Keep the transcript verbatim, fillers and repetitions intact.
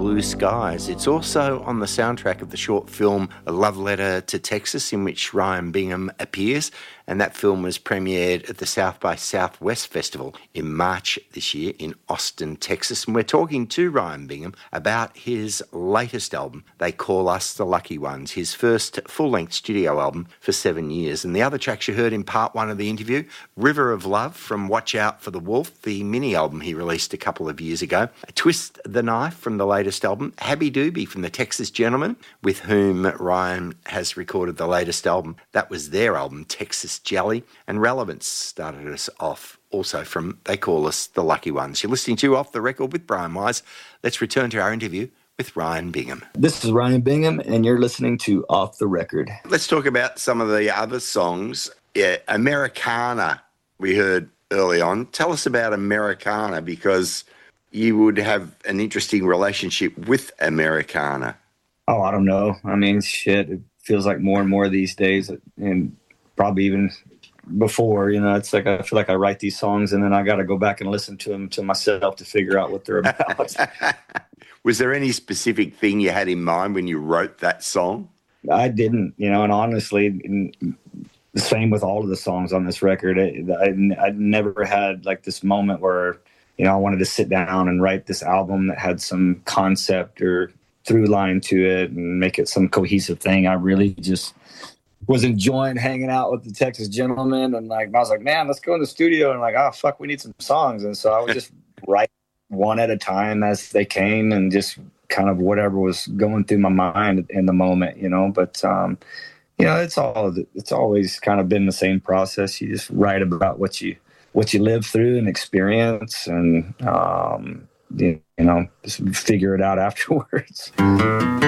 Blue Skies. It's also on the soundtrack of the short film A Love Letter to Texas, in which Ryan Bingham appears, and that film was premiered at the South by Southwest Festival in March this year in Austin, Texas. And we're talking to Ryan Bingham about his latest album, They Call Us the Lucky Ones, his first full-length studio album for seven years. And the other tracks you heard in part one of the interview, River of Love from Watch Out for the Wolf, the mini album he released a couple of years ago, Twist the Knife from the latest album, Habby Doobie from the Texas Gentlemen, with whom Ryan has recorded the latest album. That was their album, Texas Jelly, and Relevance started us off also from They Call Us the Lucky Ones. You're listening to Off the Record with Brian Wise. Let's return to our interview with Ryan Bingham. This is Ryan Bingham, and you're listening to Off the Record. Let's talk about some of the other songs. Yeah, Americana, we heard early on. Tell us about Americana, because you would have an interesting relationship with Americana. Oh, I don't know. I mean, shit, it feels like more and more these days, and probably even before, you know, it's like I feel like I write these songs and then I got to go back and listen to them to myself to figure out what they're about. Was there any specific thing you had in mind when you wrote that song? I didn't, you know, and honestly, the same with all of the songs on this record. I, I, I never had like this moment where, you know, I wanted to sit down and write this album that had some concept or through line to it and make it some cohesive thing. I really just was enjoying hanging out with the Texas Gentlemen, and like I was like, man, let's go in the studio, and like, oh fuck, we need some songs. And so I would just write one at a time as they came, and just kind of whatever was going through my mind in the moment, you know. But um, you know, it's all it's always kind of been the same process. You just write about what you what you live through and experience, and um, you, you know, just figure it out afterwards.